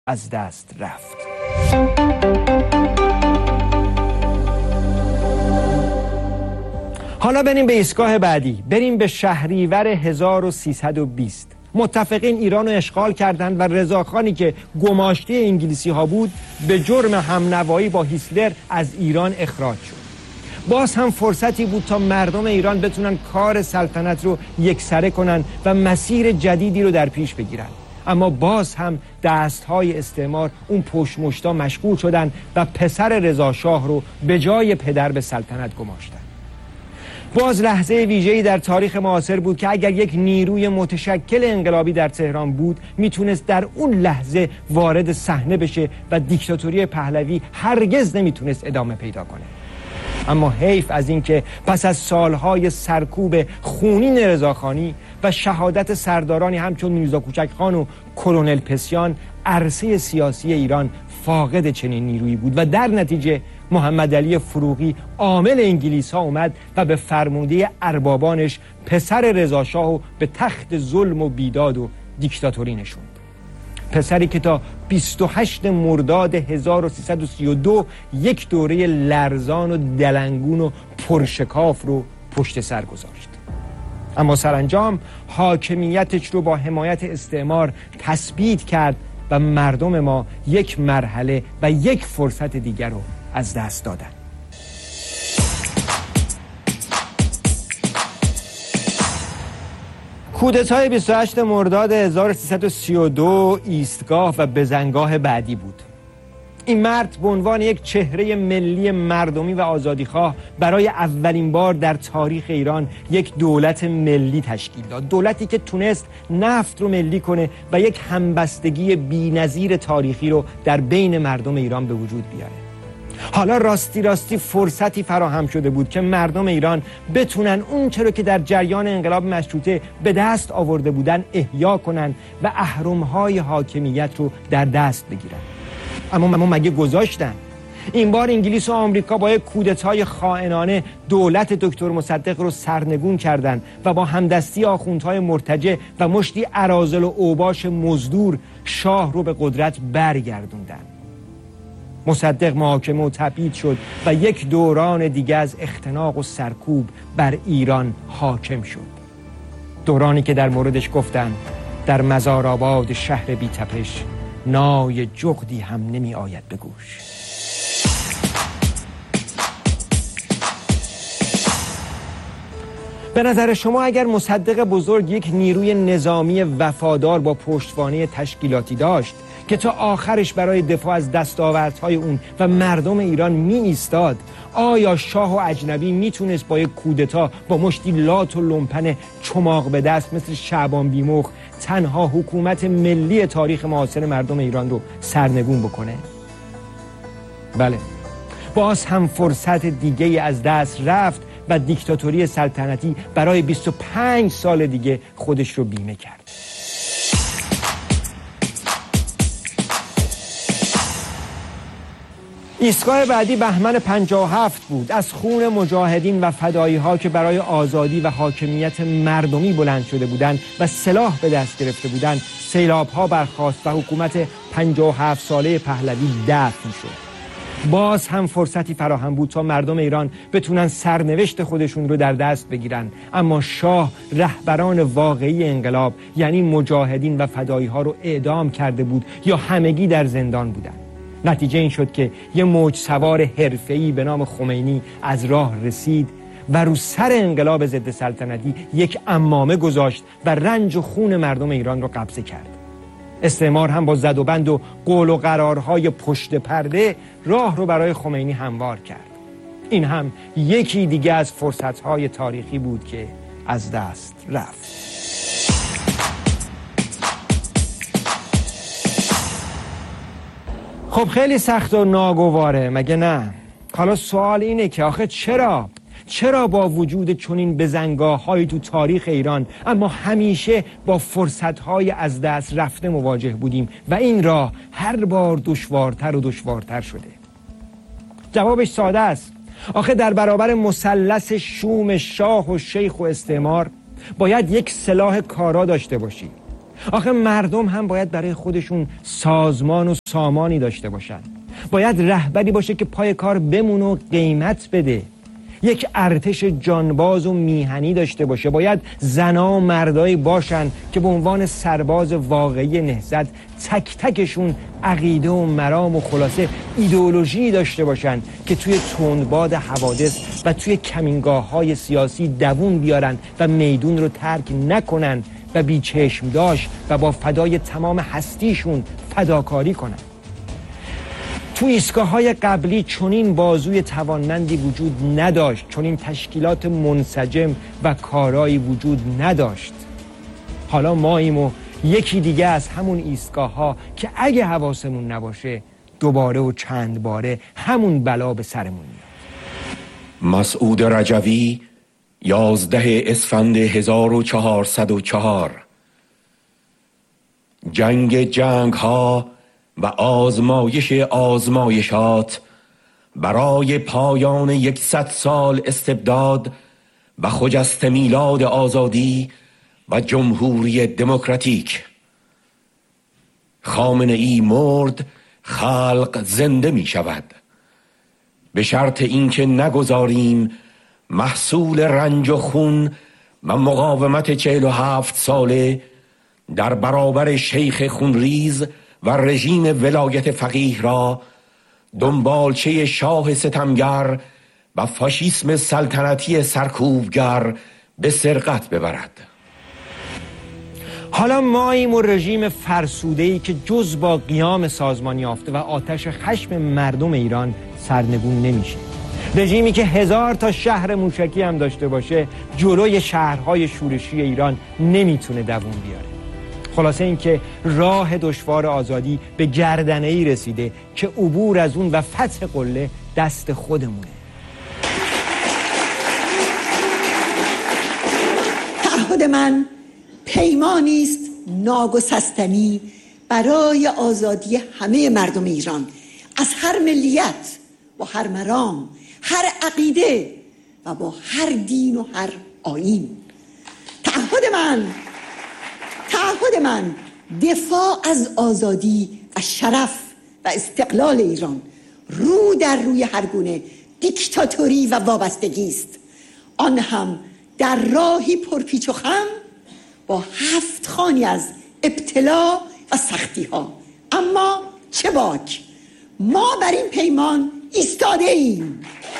از دست رفت. حالا بریم به ایستگاه بعدی، بریم به شهریور 1320. متفقین ایران رو اشغال کردند و رضاخانی که گماشته انگلیسی ها بود به جرم همنوایی با هیتلر از ایران اخراج شد. باز هم فرصتی بود تا مردم ایران بتونن کار سلطنت رو یکسره کنن و مسیر جدیدی رو در پیش بگیرن. اما باز هم دستهای استعمار اون پشتمشتا مشغول شدن و پسر رضا شاه رو به جای پدر به سلطنت گماشتن. باز لحظه ویژه‌ای در تاریخ معاصر بود که اگر یک نیروی متشکل انقلابی در تهران بود میتونست در اون لحظه وارد صحنه بشه و دیکتاتوری پهلوی هرگز نمیتونست ادامه پیدا کنه. اما حیف از اینکه پس از سالهای سرکوب خونین رضاخانی و شهادت سردارانی همچون میرزا کوچکخان و کلونل پسیان عرصه سیاسی ایران فاقد چنین نیرویی بود و در نتیجه محمد علی فروغی عامل انگلیس ها اومد و به فرموده اربابانش پسر رضا شاهو به تخت ظلم و بیداد و دیکتاتوری نشوند. پسری که تا 28 مرداد 1332 یک دوره لرزان و دلنگون و پرشکاف رو پشت سر گذاشت. اما سرانجام حاکمیتش رو با حمایت استعمار تثبیت کرد و مردم ما یک مرحله و یک فرصت دیگر رو از دست دادن. کودتای 28 مرداد 1332 ایستگاه و بزنگاه بعدی بود. این مرد به عنوان یک چهره ملی مردمی و آزادیخواه برای اولین بار در تاریخ ایران یک دولت ملی تشکیل داد. دولتی که تونست نفت رو ملی کنه و یک همبستگی بی‌نظیر تاریخی رو در بین مردم ایران به وجود بیاره. حالا راستی فرصتی فراهم شده بود که مردم ایران بتونن اون چرا که در جریان انقلاب مشروطه به دست آورده بودن احیا کنن و اهرم‌های حاکمیت رو در دست بگیرن. اما مگه گذاشتن؟ این بار انگلیس و آمریکا با یک کودتای خائنانه دولت دکتر مصدق رو سرنگون کردند و با همدستی آخوندهای مرتجع و مشتی اراذل و اوباش مزدور شاه رو به قدرت برگردوندن. مصدق محاکمه و تبعید شد و یک دوران دیگه از اختناق و سرکوب بر ایران حاکم شد. دورانی که در موردش گفتن در مزارآباد شهر بی تپش نای جغدی هم نمی آید به گوش. به نظر شما اگر مصدق بزرگ یک نیروی نظامی وفادار با پشتوانه تشکیلاتی داشت که تا آخرش برای دفاع از دستاوردهای اون و مردم ایران می ایستاد، آیا شاه و اجنبی میتونست با یک کودتا با مشتی لات و لومپن چماق به دست مثل شعبان بیمخ تنها حکومت ملی تاریخ معاصر مردم ایران رو سرنگون بکنه؟ بله، باز هم فرصت دیگه از دست رفت و دیکتاتوری سلطنتی برای 25 سال دیگه خودش رو بیمه کرد. ایستگاه بعدی بهمن 57 بود. از خون مجاهدین و فدایی ها که برای آزادی و حاکمیت مردمی بلند شده بودند و سلاح به دست گرفته بودند سیلاب ها برخاست و حکومت 57 ساله پهلوی دفن شد. باز هم فرصتی فراهم بود تا مردم ایران بتونن سرنوشت خودشون رو در دست بگیرن، اما شاه رهبران واقعی انقلاب یعنی مجاهدین و فدایی ها رو اعدام کرده بود یا همگی در زندان بودن. نتیجه این شد که یه موج سوار حرفه‌ای به نام خمینی از راه رسید و رو سر انقلاب ضد سلطنتی یک عمامه گذاشت و رنج و خون مردم ایران رو قبضه کرد. استعمار هم با زد و بند و قول و قرارهای پشت پرده راه رو برای خمینی هموار کرد. این هم یکی دیگه از فرصت‌های تاریخی بود که از دست رفت. خب خیلی سخت و ناگواره، مگه نه؟ حالا سوال اینه که آخه چرا با وجود چنین بزنگاه‌هایی تو تاریخ ایران اما همیشه با فرصت‌های از دست رفته مواجه بودیم و این راه هر بار دشوارتر و دشوارتر شده؟ جوابش ساده است. آخه در برابر مثلث شوم شاه و شیخ و استعمار باید یک سلاح کارا داشته باشی. آخه مردم هم باید برای خودشون سازمان و سامانی داشته باشن. باید رهبری باشه که پای کار بمونه و قیمت بده. یک ارتش جانباز و میهنی داشته باشه. باید زنا و مردایی باشن که به عنوان سرباز واقعی نهضت تک تکشون عقیده و مرام و خلاصه ایدئولوژی داشته باشن که توی تندباد حوادث و توی کمینگاه‌های سیاسی دوون بیارن و میدون رو ترک نکنن و بیچشم داشت و با فدای تمام هستیشون فداکاری کنن. تو ایستگاه‌های قبلی چنین بازوی توانمندی وجود نداشت، چنین تشکیلات منسجم و کارایی وجود نداشت. حالا ماییم و یکی دیگه از همون ایستگاه‌ها که اگه حواسمون نباشه دوباره و چند باره همون بلا به سرمون میاد. مسعود رجوی 11 اسفند 1404. جنگ ها و آزمایش آزمایشات برای پایان 100 سال استبداد و خجسته میلاد آزادی و جمهوری دموکراتیک. خامنه ای مرد، خلق زنده می شود، به شرط اینکه نگذاریم محصول رنج و خون و مقاومت 47 ساله در برابر شیخ خونریز و رژیم ولایت فقیه را دنبالچه شاه ستمگر و فاشیسم سلطنتی سرکوبگر به سرقت ببرد. حالا ماییم و رژیم فرسوده‌ای که جز با قیام سازمان یافته و آتش خشم مردم ایران سرنگون نمیشه. رژیمی که 1000 تا شهر موشکی هم داشته باشه جلوی شهرهای شورشی ایران نمیتونه دووم بیاره. خلاصه این که راه دشوار آزادی به گردنه‌ای رسیده که عبور از اون و فتح قله دست خودمونه. تعهد من پیمانی است ناگسستنی برای آزادی همه مردم ایران از هر ملیت و هر مرام، هر عقیده و با هر دین و هر آیین. تعهد من دفاع از آزادی و شرف و استقلال ایران رو در روی هر گونه دیکتاتوری و وابستگی است، آن هم در راهی پرپیچ و خم با 7 خوانی از ابتلا و سختی ها. اما چه باک، ما بر این پیمان ایستاده ایم.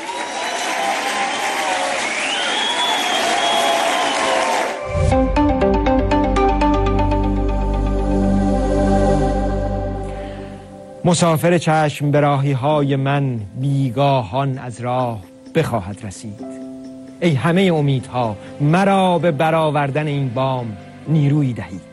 مسافر چشم به راهی های من بیگاهان از راه بخواهد رسید. ای همه امیدها مرا به برآوردن این بام نیرویی دهید.